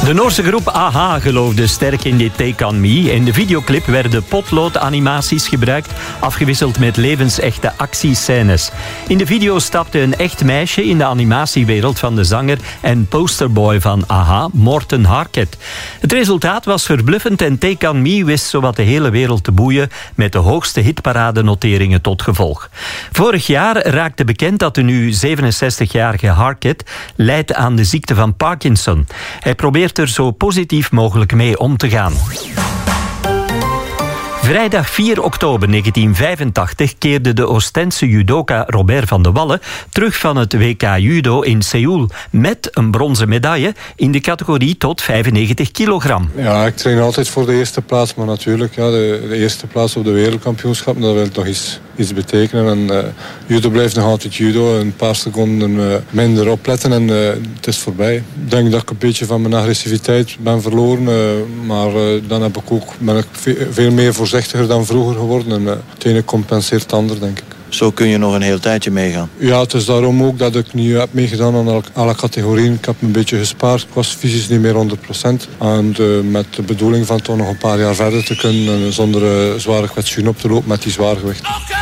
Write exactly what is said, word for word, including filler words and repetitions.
De Noorse groep A H geloofde sterk in dit Take On Me. In de videoclip werden potloodanimaties gebruikt, afgewisseld met levensechte actiescènes. In de video stapte een echt meisje in de animatiewereld van de zanger en posterboy van A H, Morten Harket. Het resultaat was verbluffend en Take On Me wist zowat de hele wereld te boeien met de hoogste hitparadenoteringen tot gevolg. Vorig jaar raakte bekend dat de nu zevenenzestigjarige Harket lijdt aan de ziekte van Parkinson. Hij probeert er zo positief mogelijk mee om te gaan. Vrijdag vier oktober negentien vijfentachtig keerde de Oostense judoka Robert van de Wallen terug van het W K Judo in Seoul met een bronzen medaille in de categorie tot vijfennegentig kilogram. Ja, ik train altijd voor de eerste plaats, maar natuurlijk ja, de, de eerste plaats op de wereldkampioenschap, dat wil toch iets, iets betekenen. En, uh, judo blijft nog altijd judo, een paar seconden uh, minder opletten en uh, het is voorbij. Ik denk dat ik een beetje van mijn agressiviteit ben verloren, uh, maar uh, dan heb ik ook, ben ik ve- veel meer voorzichtiger dan vroeger geworden en uh, het ene compenseert het ander, denk ik. Zo kun je nog een heel tijdje meegaan. Ja, het is daarom ook dat ik nu heb meegedaan aan alle categorieën. Ik heb een beetje gespaard. Ik was fysisch niet meer honderd procent. En uh, met de bedoeling van toch nog een paar jaar verder te kunnen en zonder uh, zware kwetsuren op te lopen met die zwaargewicht.